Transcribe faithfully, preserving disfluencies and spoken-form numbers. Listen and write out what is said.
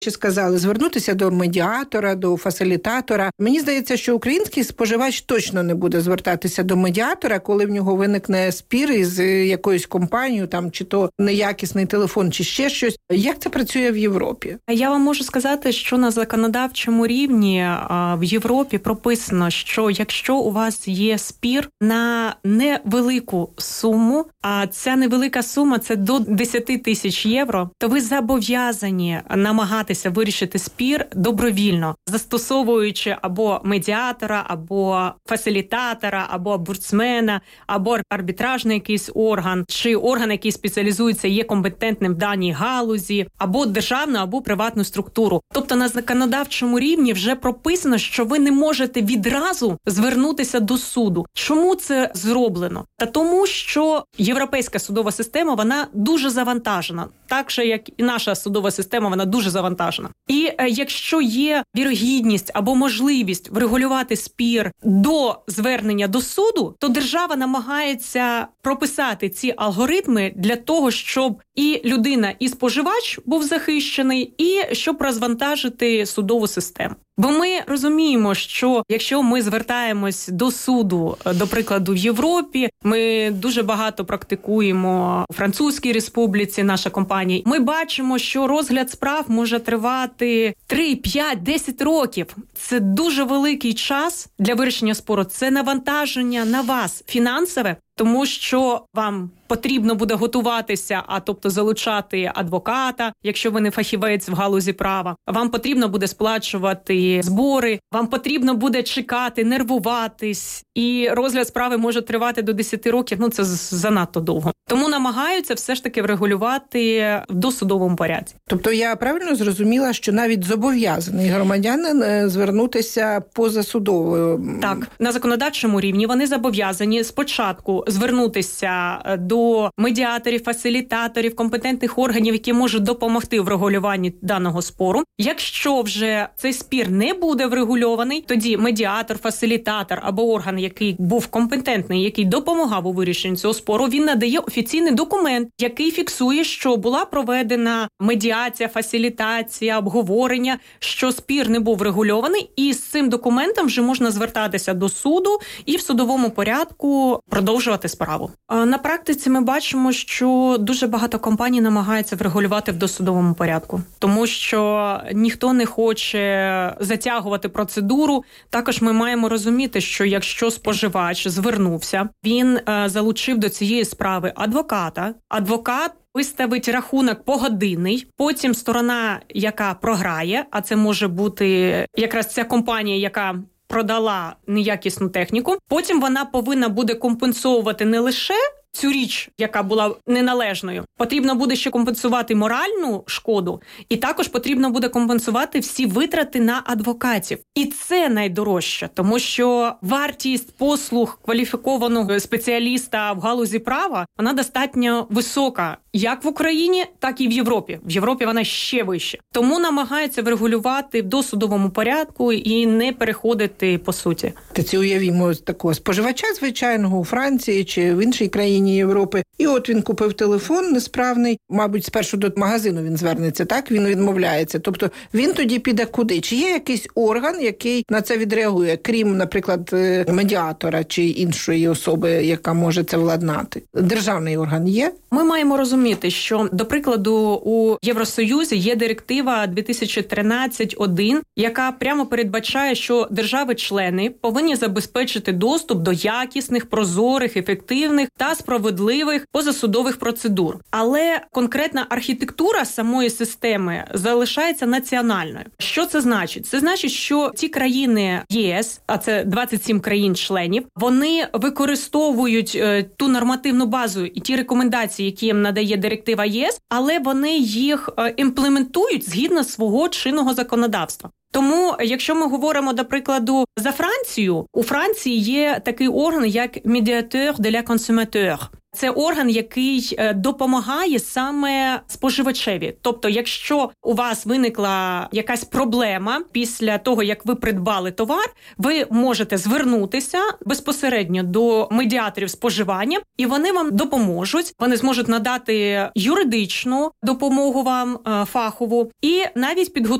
чи сказали звернутися до медіатора, до фасилітатора. Мені здається, що український споживач точно не буде звертатися до медіатора, коли в нього виникне спір із якоюсь компанією, там чи то неякісний телефон, чи ще щось. Як це працює в Європі? Я вам можу сказати, що на законодавчому рівні в Європі прописано, що якщо у вас є спір на невелику суму, а ця невелика сума – це до десять тисяч євро, то ви зобов'язані намагатися вирішити спір добровільно, застосовуючи або медіатора, або фасилітатора, або бурцмена, або арбітражний якийсь орган, чи орган, який спеціалізується, є компетентним в даній галузі, або державну, або приватну структуру. Тобто на законодавчому рівні вже прописано, що ви не можете відразу звернутися до суду. Чому це зроблено? Та тому, що європейська судова система, вона дуже завантажена. Так же, як і наша судова система, вона дуже завантажена. І е, якщо є вірогідність або можливість врегулювати спір до звернення до суду, то держава намагається прописати ці алгоритми для того, щоб і людина, і споживач був захищений, і щоб розвантажити судову систему. Бо ми розуміємо, що якщо ми звертаємось до суду, до прикладу, в Європі, ми дуже багато практикуємо у Французькій Республіці, наша компанія, ми бачимо, що розгляд справ може тривати три, п'ять, десять років. Це дуже великий час для вирішення спору. Це навантаження на вас фінансове, тому що вам потрібно буде готуватися, а тобто залучати адвоката, якщо ви не фахівець в галузі права. Вам потрібно буде сплачувати збори, вам потрібно буде чекати, нервуватись, і розгляд справи може тривати до десять років, ну це занадто довго. Тому намагаються все ж таки врегулювати в досудовому порядку. Тобто я правильно зрозуміла, що навіть зобов'язаний громадянин звернутися позасудовою? Так, на законодавчому рівні вони зобов'язані спочатку звернутися до медіаторів, фасилітаторів, компетентних органів, які можуть допомогти в регулюванні даного спору. Якщо вже цей спір не буде врегульований, тоді медіатор, фасилітатор або орган, який був компетентний, який допомагав у вирішенні цього спору, він надає офіційний документ, який фіксує, що була проведена медіація, фасилітація, обговорення, що спір не був врегульований, і з цим документом вже можна звертатися до суду і в судовому порядку продовжувати справу. На практиці ми бачимо, що дуже багато компаній намагаються врегулювати в досудовому порядку, тому що ніхто не хоче затягувати процедуру. Також ми маємо розуміти, що якщо споживач звернувся, він е, залучив до цієї справи адвоката, адвокат виставить рахунок погодинний, потім сторона, яка програє, а це може бути якраз ця компанія, яка продала неякісну техніку, потім вона повинна буде компенсовувати не лише цю річ, яка була неналежною, потрібно буде ще компенсувати моральну шкоду, і також потрібно буде компенсувати всі витрати на адвокатів. І це найдорожче, тому що вартість послуг кваліфікованого спеціаліста в галузі права, вона достатньо висока, як в Україні, так і в Європі. В Європі вона ще вища. Тому намагаються врегулювати в досудовому порядку і не переходити по суті. Це уявімо такого споживача звичайного у Франції чи в іншій країні Європи. І от він купив телефон несправний, мабуть, спершу до магазину він звернеться, так? Він відмовляється. Тобто він тоді піде куди? Чи є якийсь орган, який на це відреагує, крім, наприклад, медіатора чи іншої особи, яка може це владнати? Державний орган є? Ми маємо розуміти, що, до прикладу, у Євросоюзі є директива дві тисячі тринадцять один, яка прямо передбачає, що держави-члени повинні забезпечити доступ до якісних, прозорих, ефективних та справедливих позасудових процедур. Але конкретна архітектура самої системи залишається національною. Що це значить? Це значить, що ті країни ЄС, а це двадцять сім країн-членів, вони використовують е, ту нормативну базу і ті рекомендації, які їм надає директива ЄС, але вони їх е, імплементують згідно свого чинного законодавства. Тому, якщо ми говоримо, до прикладу, за Францію, у Франції є такий орган, як «Médiateur de la consommateur». це орган, який допомагає саме споживачеві. Тобто, якщо у вас виникла якась проблема після того, як ви придбали товар, ви можете звернутися безпосередньо до медіаторів споживання, і вони вам допоможуть. Вони зможуть надати юридичну допомогу вам фахову і навіть підготувати